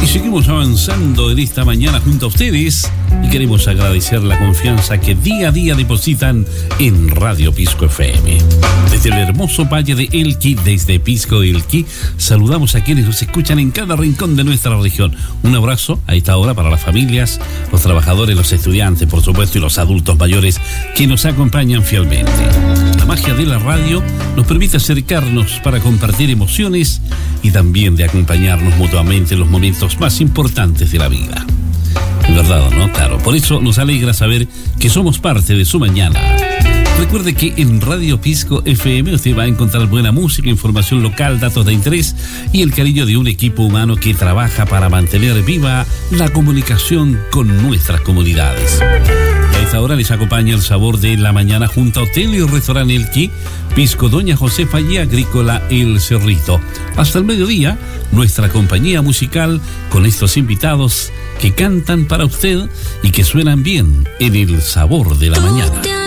seguimos avanzando en esta mañana junto a ustedes y queremos agradecer la confianza que día a día depositan en Radio Pisco FM. Desde el hermoso valle de Elqui, desde Pisco Elqui, saludamos a quienes nos escuchan en cada rincón de nuestra región. Un abrazo a esta hora para las familias, los trabajadores, los estudiantes, por supuesto, y los adultos mayores que nos acompañan fielmente. La magia de la radio nos permite acercarnos para compartir emociones y también de acompañarnos mutuamente en los momentos más importantes de la vida. Es verdad, ¿no? Claro. Por eso nos alegra saber que somos parte de su mañana. Recuerde que en Radio Pisco FM usted va a encontrar buena música, información local, datos de interés y el cariño de un equipo humano que trabaja para mantener viva la comunicación con nuestras comunidades. Y a esta hora les acompaña el sabor de la mañana junto a Hotel y Restaurante Elqui, Pisco Doña Josefa y Agrícola El Cerrito. Hasta el mediodía, nuestra compañía musical con estos invitados que cantan para usted y que suenan bien en el sabor de la mañana.